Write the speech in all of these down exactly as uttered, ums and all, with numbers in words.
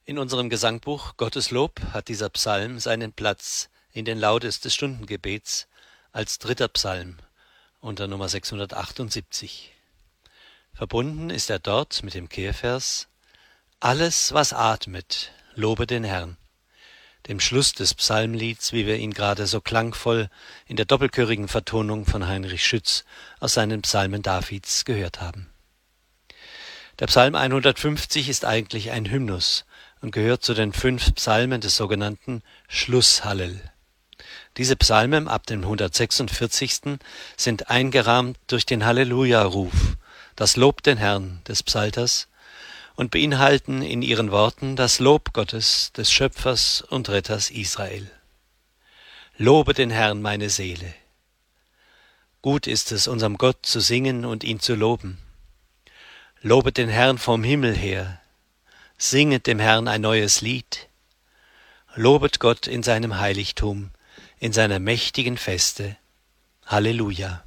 In unserem Gesangbuch Gottes Lob hat dieser Psalm seinen Platz in den Laudes des Stundengebets als dritter Psalm unter Nummer sechshundertachtundsiebzig. Verbunden ist er dort mit dem Kehrvers »Alles, was atmet, lobe den Herrn«, dem Schluss des Psalmlieds, wie wir ihn gerade so klangvoll in der doppelchörigen Vertonung von Heinrich Schütz aus seinen Psalmen Davids gehört haben. Der Psalm hundertfünfzig ist eigentlich ein Hymnus und gehört zu den fünf Psalmen des sogenannten Schlusshallel. Diese Psalmen ab dem hundertsechsundvierzigsten sind eingerahmt durch den Halleluja-Ruf, das Lob den Herrn des Psalters, und beinhalten in ihren Worten das Lob Gottes, des Schöpfers und Retters Israel. Lobe den Herrn, meine Seele. Gut ist es, unserem Gott zu singen und ihn zu loben. Lobet den Herrn vom Himmel her. Singet dem Herrn ein neues Lied. Lobet Gott in seinem Heiligtum, in seiner mächtigen Feste. Halleluja.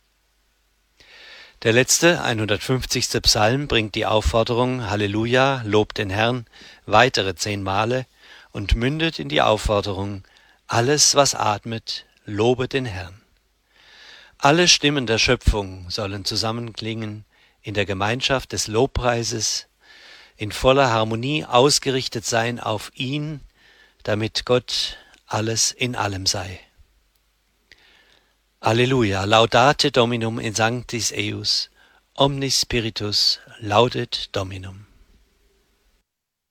Der letzte, hundertfünfzigste Psalm bringt die Aufforderung Halleluja, lobt den Herrn weitere zehn Male und mündet in die Aufforderung Alles, was atmet, lobe den Herrn. Alle Stimmen der Schöpfung sollen zusammenklingen in der Gemeinschaft des Lobpreises, in voller Harmonie ausgerichtet sein auf ihn, damit Gott alles in allem sei. Alleluia, laudate Dominum in sanctis eius, omnis spiritus laudet Dominum.